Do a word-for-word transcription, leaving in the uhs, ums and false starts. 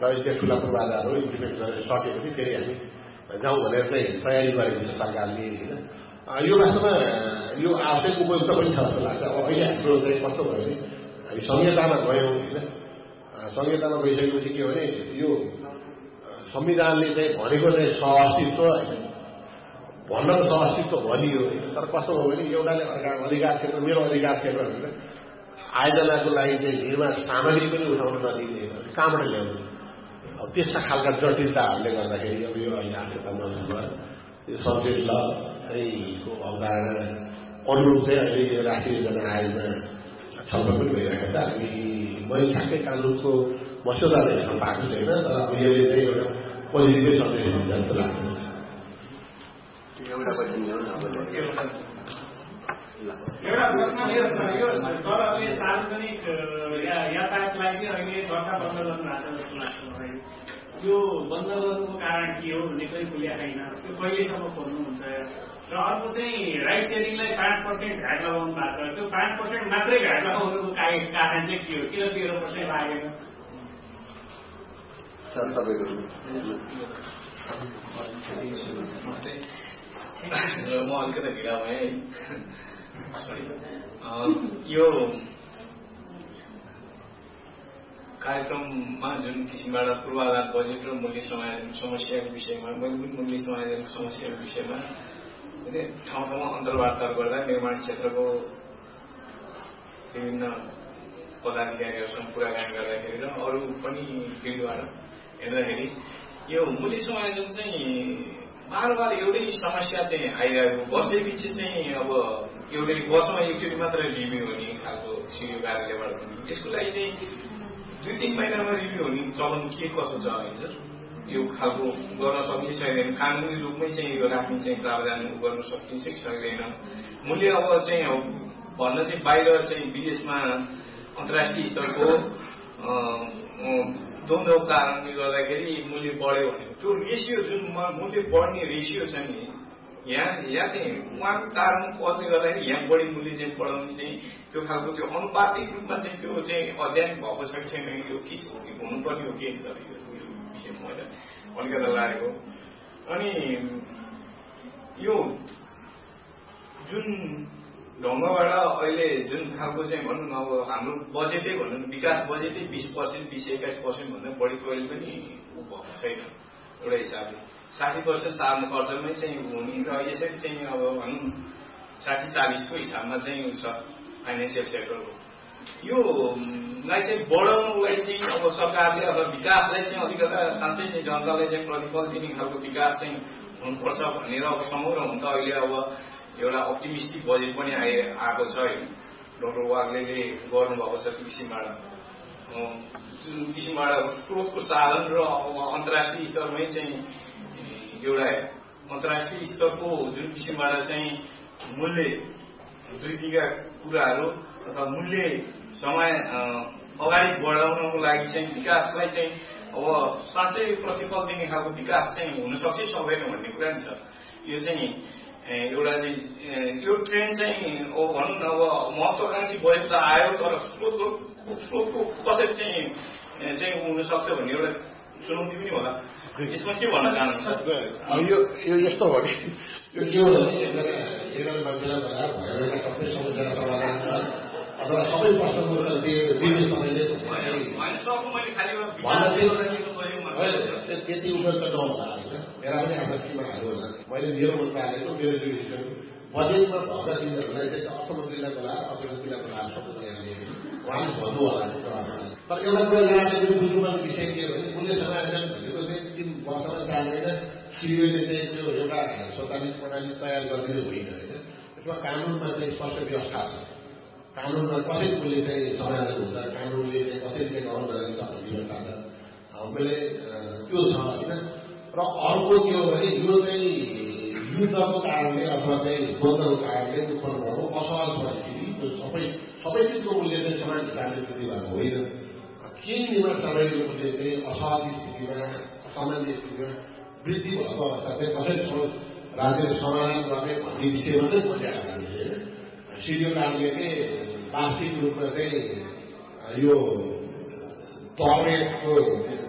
र यस्तो ठुला पूर्वाधारहरू इम्प्लिमेन्ट गरेर सकेपछि फेरि हामी जाउँ भनेर चाहिँ तयारी गरेको छ सरकारले होइन। यो वास्तवमा यो आवश्यक उपयुक्त पनि छ जस्तो लाग्छ। अब अहिले हाम्रो चाहिँ कस्तो भयो भने हामी संहितामा गयौँ होइन। संहितामा गइसकेपछि के भने यो संविधानले चाहिँ भनेको चाहिँ सहअस्तित्व होइन, भन्न सहअस्तित्व भनियो तर कस्तो भयो भने एउटाले अर्काको अधिकार क्षेत्र मेरो अधिकार क्षेत्र भनेर आयोजनाको लागि चाहिँ निर्माण सामग्री पनि उठाउन नदिने कहाँबाट ल्याउने। अब त्यस्ता खालका जटिलताहरूले गर्दाखेरि अब यो अहिले आशंका महसुस भयो यो सब्जेक्ट ल को अवधारणा अनुरूप चाहिँ अहिले यो राष्ट्रिय जनआयोगमा छलफल पनि भइरहेको छ। हामी मैले ठ्याक्कै कानुनको मस्यौदा हेर्न पाएको छैन तर अब यसले चाहिँ एउटा पोजिटिभै सन्देश दिन्छ जस्तो लाग्छ। एउटा प्रश्न मेरो छ, यो सरहरूले सार्वजनिक यातायातलाई चाहिँ अहिले दर्ता बन्द गर्नु भएको छ जस्तो लाग्छ मलाई। त्यो बन्द गर्नुको कारण के हो भन्ने कहीँ खुल्या छैन, त्यो कहिलेसम्म खोल्नुहुन्छ। र अर्को चाहिँ राइड सेयरिङलाई पाँच पर्सेन्ट घाट लगाउनु भएको छ, त्यो पाँच पर्सेन्ट मात्रै घाट लगाउनुको कारण चाहिँ के हो, किन तेह्र पर्सेन्ट लागेन? सर तपाईँको म अलिकति ढिला भएँ। यो कार्यक्रममा जुन किसिमबाट पूर्वाधार बजेट र मूल्य समायोजन समस्याको विषयमा मूल्य समायोजनको समस्याको विषयमा ठाउँ ठाउँमा अन्तर्वार्ताहरू गर्दा निर्माण क्षेत्रको विभिन्न पदाधिकारीहरूसँग कुराकानी गर्दाखेरि र अरू पनि फिल्डबाट हेर्दाखेरि यो मूल्य समायोजन चाहिँ बार बार एउटै समस्या चाहिँ आइरहेको वर्षै पछि चाहिँ अब एउटै वर्षमा एकचोटि मात्रै रिभ्यू हुने खालको सिडिओ कार्यालयबाट पनि यसको लागि चाहिँ दुई तिन महिनामा रिभ्यू हुने चलन के कसो छ है सर? यो खालको गर्न सकिन्छ सक्दैन, कानुनी रूपमै चाहिँ यो राख्ने चाहिँ प्रावधान गर्न सकिन्छ कि सक्दैन? मूल्य अब चाहिँ अब भन्न चाहिँ बाहिर चाहिँ विदेशमा अन्तर्राष्ट्रिय स्तरको द्वन्द्व कारणले गर्दाखेरि मूल्य बढ्यो भने त्यो रेसियो जुन मूल्य बढ्ने रेसियो छ नि यहाँ यहाँ चाहिँ उहाँको कारण पदले गर्दाखेरि यहाँ बढी मूल्य चाहिँ बढाउने चाहिँ त्यो खालको त्यो अनुपातिक रूपमा चाहिँ त्यो चाहिँ अध्ययन भएको छ कि छैन, यो के हुनुपर्ने हो के छ यो विषयमा मैले अलिकति लागेको। अनि यो जुन ढङ्गबाट अहिले जुन खालको चाहिँ भनौँ न अब हाम्रो बजेटै भनौँ न विकास बजेटै बिस पर्सेन्ट बिस एक्काइस पर्सेन्ट भन्दा बढी कहिले पनि ऊ भएको छैन एउटा हिसाबले। साठी पर्सेन्ट सार्ने खर्चमै चाहिँ हुने र यसरी चाहिँ अब भनौँ साठी चालिसको हिसाबमा चाहिँ छ फाइनेन्सियल सेक्टरको। योलाई चाहिँ बढाउनुलाई चाहिँ अब सरकारले अब विकासलाई चाहिँ अलिकता साँच्चै चाहिँ जनतालाई चाहिँ प्रतिफल दिने खालको विकास चाहिँ हुनुपर्छ भनेर अब समग्र हुन्छ। अहिले अब एउटा अप्टिमिस्टिक बजेट पनि आए आएको छ होइन, डाक्टर वाग्लेले गर्नुभएको छ त्यो किसिमबाट जुन किसिमबाट स्रोतको साधन र अब अन्तर्राष्ट्रिय स्तरमै चाहिँ एउटा अन्तर्राष्ट्रिय स्तरको जुन किसिमबाट चाहिँ मूल्य वृद्धिका कुराहरू अथवा मूल्य समय अगाडि बढाउनको लागि चाहिँ विकासलाई चाहिँ अब साँच्चै प्रतिफल दिने खालको विकास चाहिँ हुनसक्छ सक्दैन भन्ने कुरा नि छ। यो चाहिँ एउटा चाहिँ यो ट्रेन्ड चाहिँ अब भनौँ न अब महत्त्वकांक्षी बजेट त आयो तर स्रोतको स्रोतको कसरी चाहिँ चाहिँ हुनसक्छ भन्ने एउटा चुनौती पनि होला। यसमा के भन्न चाहनुहुन्छ? अब यो यो यस्तो हो कि यो के हो भने एकजना मान्छेलाई भएर भएर सबै समस्या समाधान छ अथवा सबै प्रश्नको उत्तर दिने समयले त्यति उपयुक्त नहुँदा होइन। मेरा पनि आफ्नो सीमाहरू होला। मैले मेरो मन्त्रालयको मेरो डिभिजन बजेटमा भएका चिजहरूलाई चाहिँ अर्थमन्त्रीलाई बोलाएर अर्थमन्त्रीलाई बोलाएर सबै तयार लिएको उहाँले भन्नु होला। तर एउटा कुरा यहाँले बुझ्नुपर्ने विषय के हो भने मूल्य समायोजन भनेको चाहिँ तिन वर्षमा चाल्दैन सिडिओले चाहिँ त्यो एउटा स्वचालित प्रणाली तयार गरिदिनु होइन होइन। यसमा कानुनमा चाहिँ स्पष्ट व्यवस्था छ, कानुनमा कसरी मूल्य चाहिँ समायोजन हुन्छ, कानुनले चाहिँ कसरी चाहिँ ग्रहण गर्ने सक्ने व्यवस्था छ। मैले त्यो छ होइन। र अर्को के हो भने यो चाहिँ युद्धको कारणले अथवा चाहिँ द्वन्द्वको कारणले उत्पन्न भएको असहज परिस्थिति त्यो सबै सबै चिजको मूल्य चाहिँ समान हिसाबले वृद्धि भएको होइन। केही निर्माण सामग्रीको मूल्य चाहिँ असहज स्थितिमा असामान्य स्थितिमा वृद्धि भएको अवस्था चाहिँ कसरी राज्यले समाधान गर्ने भन्ने विषयमा चाहिँ भनिरहेको हामीले सिडिओ कार्यालयले वार्षिक रूपमा चाहिँ यो तर्नेटको